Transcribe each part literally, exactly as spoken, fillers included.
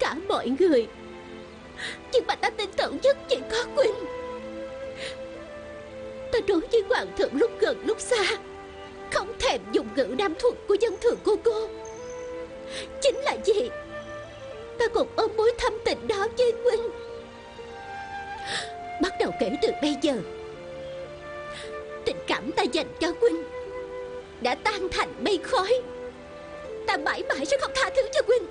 cả mọi người, nhưng mà ta tin tưởng nhất chỉ có Huynh. Ta đối với hoàng thượng lúc gần lúc xa, không thèm dùng ngữ đam thuật của dân thường cô cô. Chính là gì? Ta còn ôm mối thâm tình đó với Huynh. Bắt đầu kể từ bây giờ, tình cảm ta dành cho Huynh đã tan thành mây khói. Ta mãi mãi sẽ không tha thứ cho Huynh.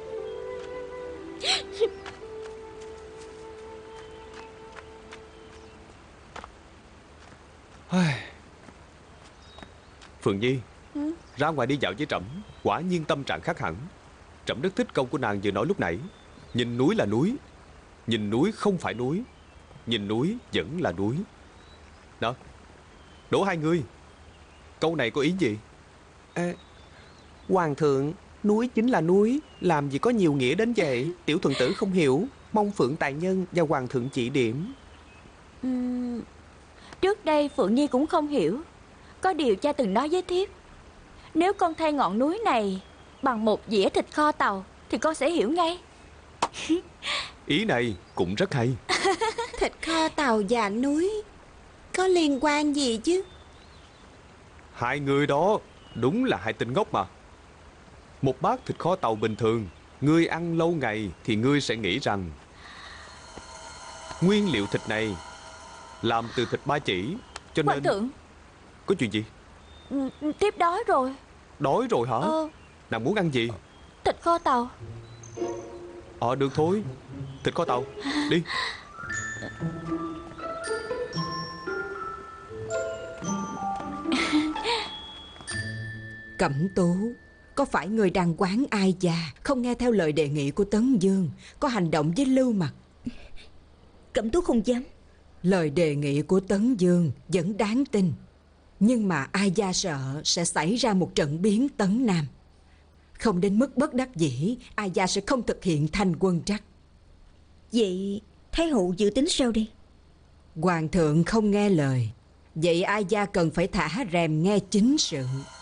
Phượng Nhi, ừ? ra ngoài đi dạo với trẫm, quả nhiên tâm trạng khác hẳn. Trẫm rất thích câu của nàng vừa nói lúc nãy. Nhìn núi là núi, nhìn núi không phải núi, nhìn núi vẫn là núi. Đó, đố hai người, câu này có ý gì? À, hoàng thượng, núi chính là núi, làm gì có nhiều nghĩa đến vậy? Tiểu thuần tử không hiểu, mong Phượng Tài Nhân và hoàng thượng chỉ điểm. uhm, Trước đây Phượng Nhi cũng không hiểu. Có điều cha từng nói với thiếp, nếu con thay ngọn núi này bằng một dĩa thịt kho tàu thì con sẽ hiểu ngay. Ý này cũng rất hay. Thịt kho tàu và núi có liên quan gì chứ? Hai người đó đúng là hai tên ngốc mà. Một bát thịt kho tàu bình thường, ngươi ăn lâu ngày thì ngươi sẽ nghĩ rằng nguyên liệu thịt này làm từ thịt ba chỉ, cho nên... Hoàng thượng, Có chuyện gì? thiếp đói rồi. Đói rồi hả? Ờ, Nàng muốn ăn gì? thịt kho tàu. Ờ được thôi, thịt kho tàu, đi. Cẩm Tú, có phải người đang quán ai già, không nghe theo lời đề nghị của Tấn Dương, có hành động với Lưu Mặc? Cẩm Tú không dám. Lời đề nghị của Tấn Dương vẫn đáng tin, nhưng mà ai gia sợ sẽ xảy ra một trận biến Tấn Nam. Không đến mức bất đắc dĩ, ai gia sẽ không thực hiện thành quân trắc. Vậy Thái hậu dự tính sao đi? Hoàng thượng không nghe lời, vậy ai gia cần phải thả rèm nghe chính sự.